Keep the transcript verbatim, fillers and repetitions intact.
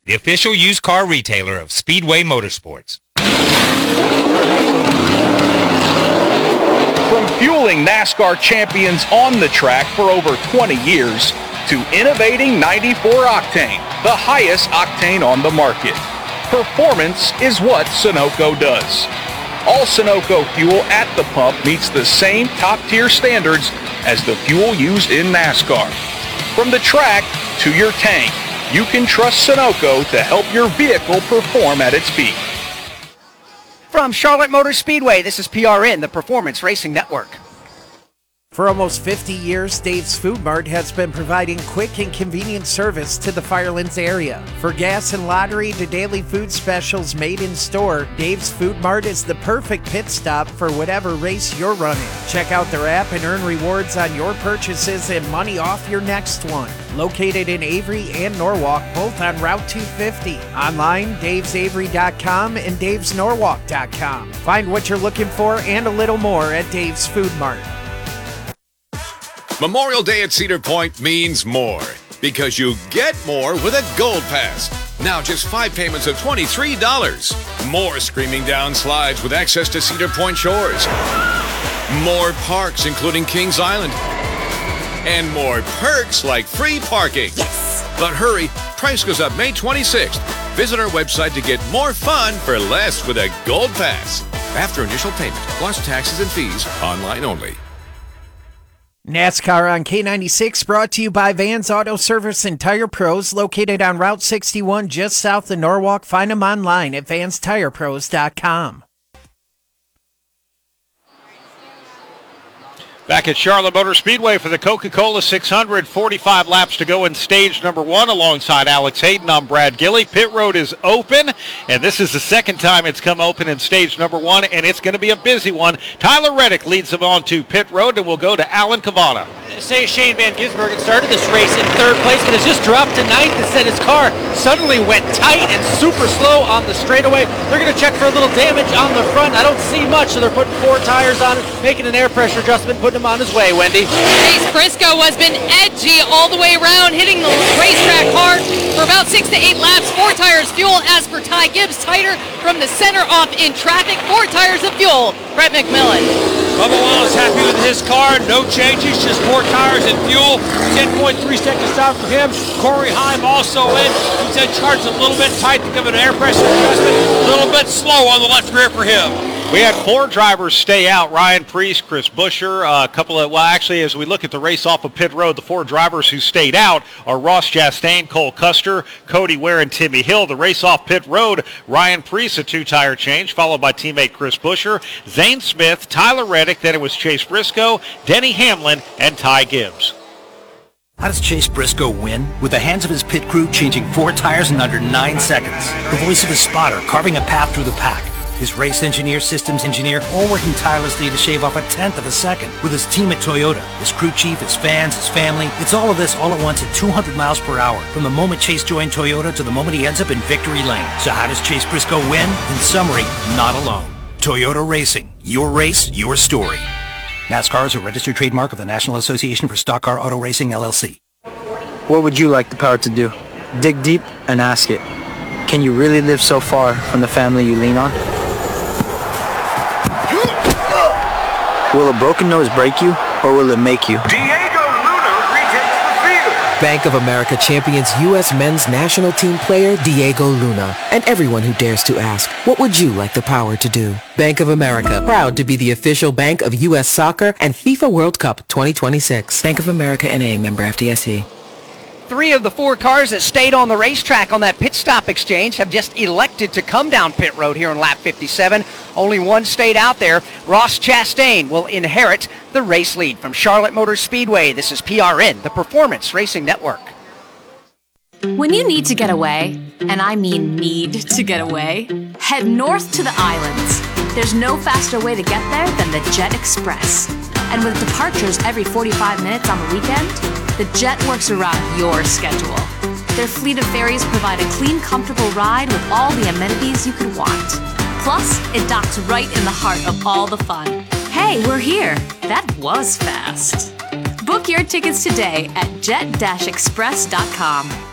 the official used car retailer of Speedway Motorsports. From fueling NASCAR champions on the track for over twenty years to innovating ninety-four octane, the highest octane on the market, performance is what Sunoco does. All Sunoco fuel at the pump meets the same top-tier standards as the fuel used in NASCAR. From the track to your tank, you can trust Sunoco to help your vehicle perform at its peak. From Charlotte Motor Speedway, this is P R N, the Performance Racing Network. For almost fifty years, Dave's Food Mart has been providing quick and convenient service to the Firelands area. For gas and lottery to daily food specials made in store, Dave's Food Mart is the perfect pit stop for whatever race you're running. Check out their app and earn rewards on your purchases and money off your next one. Located in Avery and Norwalk, both on Route two fifty. Online, daves avery dot com and daves norwalk dot com. Find what you're looking for and a little more at Dave's Food Mart. Memorial Day at Cedar Point means more because you get more with a Gold Pass. Now just five payments of twenty-three dollars. More screaming down slides with access to Cedar Point shores. More parks, including Kings Island. And more perks like free parking. Yes! But hurry, price goes up May twenty-sixth. Visit our website to get more fun for less with a Gold Pass. After initial payment, plus taxes and fees, online only. NASCAR on K ninety-six brought to you by Vans Auto Service and Tire Pros, located on Route sixty-one just south of Norwalk. Find them online at vans tire pros dot com. Back at Charlotte Motor Speedway for the Coca-Cola six hundred, forty-five laps to go in stage number one. Alongside Alex Hayden, I'm Brad Gilly. Pit road is open, and this is the second time it's come open in stage number one, and it's going to be a busy one. Tyler Reddick leads them on to pit road, and we'll go to Alan Cavana. Say Shane Van Gisbergen started this race in third place, but has just dropped to ninth and said his car suddenly went tight and super slow on the straightaway. They're going to check for a little damage on the front. I don't see much, so they're putting four tires on it, making an air pressure adjustment, putting him on his way. Wendy. Chase Briscoe has been edgy all the way around, hitting the racetrack hard for about six to eight laps. Four tires fuel as for Ty Gibbs, tighter from the center off in traffic. Four tires of fuel. Brett McMillan. Bubba Wallace happy with his car. No changes, just four tires and fuel. ten point three seconds down for him. Corey Heim also in. He said charged a little bit tight to give it an air pressure adjustment. A little bit slow on the left rear for him. We had four drivers stay out. Ryan Priest, Chris Buescher, uh, a couple of, well, actually, as we look at the race off of pit road, the four drivers who stayed out are Ross Chastain, Cole Custer, Cody Ware, and Timmy Hill. The race off pit road, Ryan Priest, a two-tire change, followed by teammate Chris Buescher, Zane Smith, Tyler Reddick, then it was Chase Briscoe, Denny Hamlin, and Ty Gibbs. How does Chase Briscoe win? With the hands of his pit crew changing four tires in under nine seconds. The voice of his spotter carving a path through the pack. His race engineer, systems engineer, all working tirelessly to shave off a tenth of a second. With his team at Toyota, his crew chief, his fans, his family. It's all of this all at once at two hundred miles per hour. From the moment Chase joined Toyota to the moment he ends up in victory lane. So how does Chase Briscoe win? In summary, not alone. Toyota Racing. Your race, your story. NASCAR is a registered trademark of the National Association for Stock Car Auto Racing, L L C. What would you like the power to do? Dig deep and ask it. Can you really live so far from the family you lean on? Will a broken nose break you, or will it make you? Diego Luna retakes the field. Bank of America champions U S men's national team player Diego Luna. And everyone who dares to ask, what would you like the power to do? Bank of America, proud to be the official bank of U S Soccer and FIFA World Cup twenty twenty-six. Bank of America N A, member F D I C. Three of the four cars that stayed on the racetrack on that pit stop exchange have just elected to come down pit road here on lap fifty-seven. Only one stayed out there. Ross Chastain will inherit the race lead. From Charlotte Motor Speedway, this is P R N, the Performance Racing Network. When you need to get away, and I mean need to get away, head north to the islands. There's no faster way to get there than the Jet Express. And with departures every forty-five minutes on the weekend, the Jet works around your schedule. Their fleet of ferries provide a clean, comfortable ride with all the amenities you could want. Plus, it docks right in the heart of all the fun. Hey, we're here. That was fast. Book your tickets today at jet dash express dot com.